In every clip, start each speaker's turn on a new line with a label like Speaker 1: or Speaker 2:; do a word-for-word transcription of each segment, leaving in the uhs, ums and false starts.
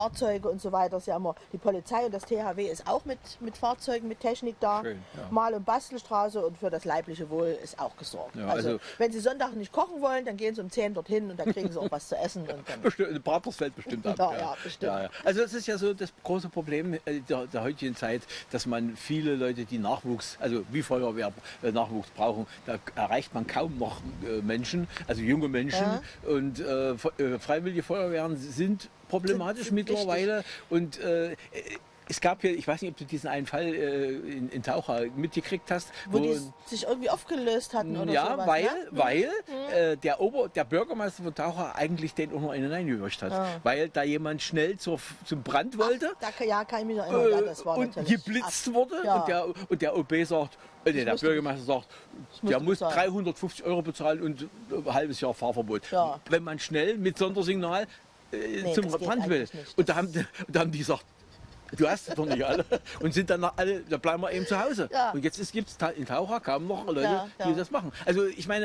Speaker 1: Fahrzeuge und so weiter. Ja immer, die Polizei und das T H W ist auch mit, mit Fahrzeugen, mit Technik da.
Speaker 2: Schön, ja.
Speaker 1: Mal- und Bastelstraße und für das leibliche Wohl ist auch gesorgt.
Speaker 2: Ja,
Speaker 1: also,
Speaker 2: also
Speaker 1: wenn Sie Sonntag nicht kochen wollen, dann gehen Sie um zehn dorthin und dann kriegen Sie auch was zu essen. Und dann
Speaker 2: bestimmt, Bratwurst fällt bestimmt ab.
Speaker 1: Ja, ja, bestimmt.
Speaker 2: Ja, ja. Also es ist ja so das große Problem äh, der, der heutigen Zeit, dass man viele Leute, die Nachwuchs, also wie Feuerwehr äh, Nachwuchs brauchen, da erreicht man kaum noch äh, Menschen, also junge Menschen.
Speaker 1: Ja.
Speaker 2: Und äh, äh, freiwillige Feuerwehren sind problematisch
Speaker 1: Sind- sind
Speaker 2: mittlerweile. Und äh, es gab hier, ich weiß nicht, ob du diesen einen Fall äh, in, in Taucher mitgekriegt hast.
Speaker 1: wo die sich irgendwie aufgelöst hatten oder
Speaker 2: ja,
Speaker 1: sowas.
Speaker 2: weil,
Speaker 1: Ne?
Speaker 2: weil äh, der, Ober, der Bürgermeister von Taucher eigentlich den auch noch einen reingewürgt hat.
Speaker 1: Ah.
Speaker 2: Weil da jemand schnell zur, zum Brand wollte
Speaker 1: Da, kann- ja, kann ich mich noch erinnern. Ja,
Speaker 2: äh,
Speaker 1: das war
Speaker 2: und
Speaker 1: natürlich
Speaker 2: geblitzt
Speaker 1: ab.
Speaker 2: wurde.
Speaker 1: Ja.
Speaker 2: Und, der, und der O B sagt, äh, nee, der
Speaker 1: musste
Speaker 2: Bürgermeister sagt, der
Speaker 1: musste
Speaker 2: muss
Speaker 1: bezahlen.
Speaker 2: dreihundertfünfzig Euro bezahlen und ein halbes Jahr Fahrverbot.
Speaker 1: Ja.
Speaker 2: Wenn man schnell mit Sondersignal äh,
Speaker 1: Nee,
Speaker 2: zum
Speaker 1: das geht
Speaker 2: Brand will.
Speaker 1: eigentlich nicht.
Speaker 2: Und da haben, die- und da haben die gesagt, du hast es doch nicht alle. Und sind dann alle, da bleiben wir eben zu Hause.
Speaker 1: Ja.
Speaker 2: Und jetzt gibt es in Taucher kaum noch Leute,
Speaker 1: Ja, ja.
Speaker 2: die das machen. Also ich meine,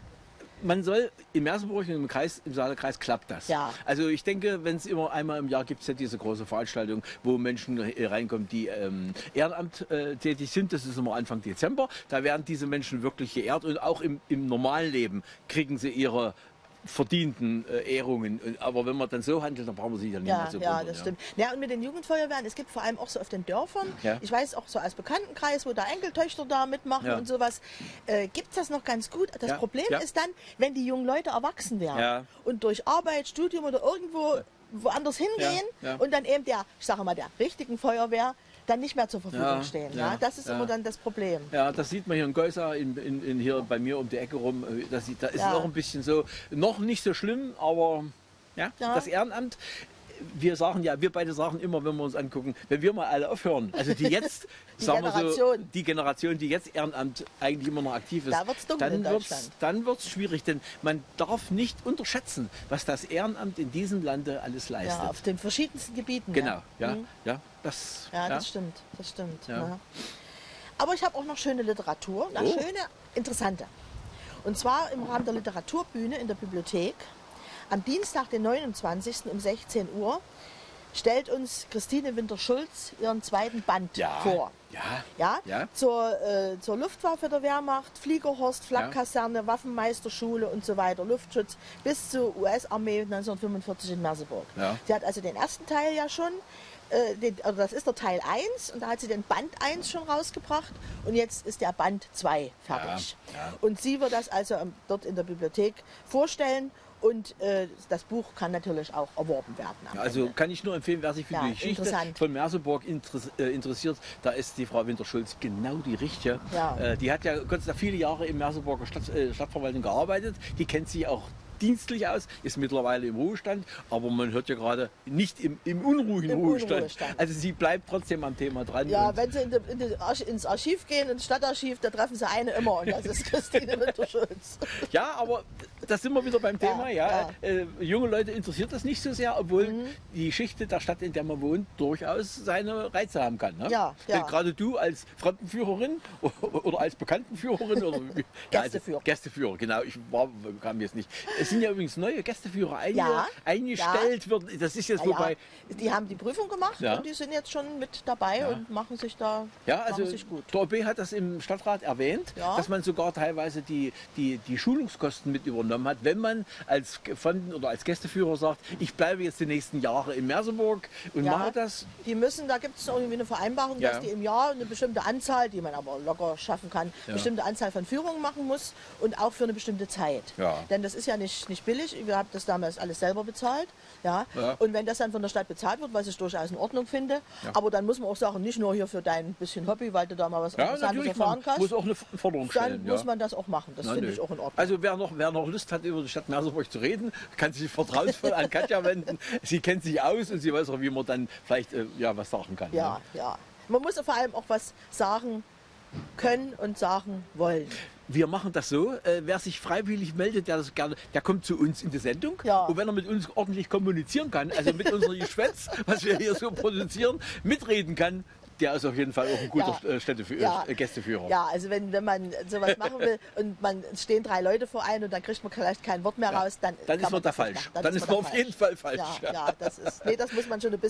Speaker 2: man soll in Merseburg und im Kreis, im Saarkreis klappt das.
Speaker 1: Ja.
Speaker 2: Also ich denke, wenn es immer einmal im Jahr gibt es ja diese große Veranstaltung, wo Menschen reinkommen, die ähm, Ehrenamt äh, tätig sind. Das ist immer Anfang Dezember. Da werden diese Menschen wirklich geehrt und auch im, im normalen Leben kriegen sie ihre verdienten äh, Ehrungen. Aber wenn man dann so handelt, dann brauchen wir sich ja nicht
Speaker 1: Ja,
Speaker 2: mehr so
Speaker 1: ja,
Speaker 2: wundern,
Speaker 1: das stimmt. Ja, und mit den Jugendfeuerwehren, es gibt vor allem auch so auf den Dörfern,
Speaker 2: Ja.
Speaker 1: ich weiß auch so als Bekanntenkreis, wo da Enkeltöchter da mitmachen
Speaker 2: Ja.
Speaker 1: und sowas, äh, gibt es das noch ganz gut. Das
Speaker 2: Ja,
Speaker 1: Problem
Speaker 2: ja.
Speaker 1: ist dann, wenn die jungen Leute erwachsen werden
Speaker 2: Ja.
Speaker 1: und durch Arbeit, Studium oder irgendwo woanders hingehen
Speaker 2: Ja, ja.
Speaker 1: und dann eben der, ich sage mal, der richtigen Feuerwehr dann nicht mehr zur Verfügung
Speaker 2: Ja,
Speaker 1: stehen.
Speaker 2: ja,
Speaker 1: Ja, das ist
Speaker 2: ja.
Speaker 1: immer dann das Problem.
Speaker 2: Ja, das sieht man hier in Geusau, in, in, in hier bei mir um die Ecke rum. Das, sieht- da ist
Speaker 1: Ja.
Speaker 2: es auch ein bisschen so, noch nicht so schlimm, aber ja,
Speaker 1: Ja.
Speaker 2: das Ehrenamt. Wir sagen ja, wir beide sagen immer, wenn wir uns angucken, wenn wir mal alle aufhören, also die jetzt,
Speaker 1: Die
Speaker 2: sagen wir so,
Speaker 1: Generation.
Speaker 2: die Generation, die jetzt Ehrenamt eigentlich immer noch aktiv ist,
Speaker 1: Da wird's dunkel
Speaker 2: dann
Speaker 1: in
Speaker 2: wird's,
Speaker 1: Deutschland.
Speaker 2: dann wird es schwierig, denn man darf nicht unterschätzen, was das Ehrenamt in diesem Lande alles leistet.
Speaker 1: Ja, auf den verschiedensten Gebieten.
Speaker 2: Genau, ja,
Speaker 1: Mhm.
Speaker 2: ja, das,
Speaker 1: Ja, das stimmt, das stimmt.
Speaker 2: Ja.
Speaker 1: Ja. Aber ich habe auch noch schöne Literatur, eine
Speaker 2: Oh.
Speaker 1: schöne, interessante. Und zwar im Rahmen der Literaturbühne in der Bibliothek. Am Dienstag, den neunundzwanzigsten um sechzehn Uhr, stellt uns Christine Winter-Schulz ihren zweiten Band
Speaker 2: Ja,
Speaker 1: vor.
Speaker 2: ja,
Speaker 1: Ja?
Speaker 2: ja.
Speaker 1: Zur, äh, zur Luftwaffe der Wehrmacht, Fliegerhorst, Flak-Kaserne, Waffenmeisterschule und so weiter, Luftschutz bis zur U S-Armee neunzehnhundertfünfundvierzig in Merseburg.
Speaker 2: Ja.
Speaker 1: Sie hat also den ersten Teil ja schon, äh, den, also das ist der Teil eins und da hat sie den Band eins schon rausgebracht und jetzt ist der Band zwei fertig.
Speaker 2: Ja, ja.
Speaker 1: Und sie wird das also ähm, dort in der Bibliothek vorstellen. Und äh, das Buch kann natürlich auch erworben werden. am
Speaker 2: Also
Speaker 1: Ende.
Speaker 2: kann ich nur empfehlen, wer sich für
Speaker 1: Ja,
Speaker 2: die Geschichte
Speaker 1: interessant.
Speaker 2: von Merseburg interess äh, interessiert, da ist die Frau Winter-Schulz genau die Richtige.
Speaker 1: Ja.
Speaker 2: Äh, die hat ja Gott sei Dank viele Jahre im Merseburger Stadt, äh, Stadtverwaltung gearbeitet. Die kennt sich auch dienstlich aus, ist mittlerweile im Ruhestand, aber man hört ja gerade nicht im, im unruhigen
Speaker 1: Im
Speaker 2: Ruhestand.
Speaker 1: Unruhestand.
Speaker 2: Also sie bleibt trotzdem am Thema dran.
Speaker 1: Ja,
Speaker 2: und-
Speaker 1: wenn Sie in die, in die Arch ins Archiv gehen, ins Stadtarchiv, da treffen Sie eine immer und das ist Christine Winter-Schulz.
Speaker 2: Ja, aber da sind wir wieder beim Thema. Ja,
Speaker 1: ja.
Speaker 2: Äh, junge Leute interessiert das nicht so sehr, obwohl die Geschichte der Stadt, in der man wohnt, durchaus seine Reize haben kann. Ne?
Speaker 1: Ja, ja.
Speaker 2: Denn gerade du als Fremdenführerin oder als Bekanntenführerin oder wie- Ja, also
Speaker 1: Gästeführer.
Speaker 2: Gästeführer, genau. Ich war, kam jetzt nicht. Es sind ja übrigens neue Gästeführer einge
Speaker 1: Ja,
Speaker 2: eingestellt worden. Das ist jetzt
Speaker 1: Ja,
Speaker 2: wobei.
Speaker 1: die haben die Prüfung gemacht
Speaker 2: Ja.
Speaker 1: und die sind jetzt schon mit dabei
Speaker 2: Ja.
Speaker 1: und machen sich da
Speaker 2: Ja, also
Speaker 1: machen sich gut.
Speaker 2: der O B hat das im Stadtrat erwähnt,
Speaker 1: Ja.
Speaker 2: dass man sogar teilweise die, die, die Schulungskosten mit übernommen hat, wenn man als Fremden- oder als Gästeführer sagt, ich bleibe jetzt die nächsten Jahre in Merseburg und
Speaker 1: Ja.
Speaker 2: mache das.
Speaker 1: Die müssen, da gibt es irgendwie eine Vereinbarung,
Speaker 2: Ja.
Speaker 1: dass die im Jahr eine bestimmte Anzahl, die man aber locker schaffen kann,
Speaker 2: Ja.
Speaker 1: bestimmte Anzahl von Führungen machen muss und auch für eine bestimmte Zeit.
Speaker 2: Ja.
Speaker 1: Denn das ist ja nicht, nicht billig. Wir haben das damals alles selber bezahlt. Ja.
Speaker 2: Ja.
Speaker 1: Und wenn das dann von der Stadt bezahlt wird, was ich durchaus in Ordnung finde,
Speaker 2: Ja.
Speaker 1: aber dann muss man auch sagen, nicht nur hier für dein bisschen Hobby, weil du da mal was
Speaker 2: Ja,
Speaker 1: Interessantes
Speaker 2: natürlich,
Speaker 1: erfahren
Speaker 2: man
Speaker 1: kannst,
Speaker 2: muss auch eine Forderung
Speaker 1: dann
Speaker 2: stellen.
Speaker 1: muss
Speaker 2: ja.
Speaker 1: man das auch machen. Das
Speaker 2: Na,
Speaker 1: finde
Speaker 2: nö.
Speaker 1: ich auch in Ordnung.
Speaker 2: Also wer noch, wer noch Lust hat, über die Stadt Merseburg zu reden, kann sich vertrauensvoll an Katja wenden. Sie kennt sich aus und sie weiß auch, wie man dann vielleicht äh, ja, was sagen kann.
Speaker 1: ja, ja. Man muss vor allem auch was sagen können und sagen wollen.
Speaker 2: Wir machen das so, äh, wer sich freiwillig meldet, der, das gerne, der kommt zu uns in die Sendung.
Speaker 1: Ja.
Speaker 2: Und wenn er mit uns ordentlich kommunizieren kann, also mit unserem Geschwätz, was wir hier so produzieren, mitreden kann, der ist auf jeden Fall auch ein guter
Speaker 1: Ja.
Speaker 2: äh, Städtefü
Speaker 1: Ja.
Speaker 2: äh, Gästeführer.
Speaker 1: Ja, also wenn, wenn man sowas machen will und man es stehen drei Leute vor einem und dann kriegt man vielleicht kein Wort mehr
Speaker 2: Ja.
Speaker 1: raus, dann,
Speaker 2: Dann
Speaker 1: kann
Speaker 2: ist man da
Speaker 1: das nicht
Speaker 2: falsch.
Speaker 1: machen.
Speaker 2: Dann, ist man
Speaker 1: da
Speaker 2: auf jeden Fall falsch.
Speaker 1: Ja, ja, das ist, nee, das muss man schon ein bisschen